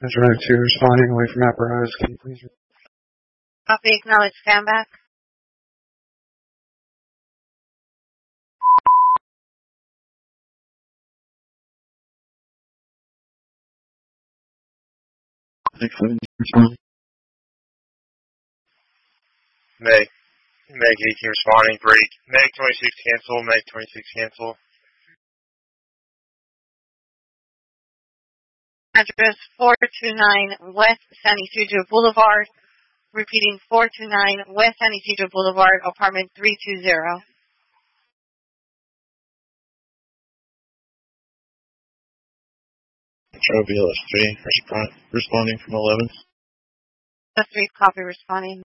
Metro 2 responding away from apparatus. Can you please... Copy, acknowledge, stand back. Meg 18 responding, break. Meg 26 cancel, Meg 26 cancel. Address 429 West San Ysidro Boulevard. Repeating, 429 West San Ysidro Boulevard, apartment 320. Metro BLS 3 responding from 11. The 3 copy responding.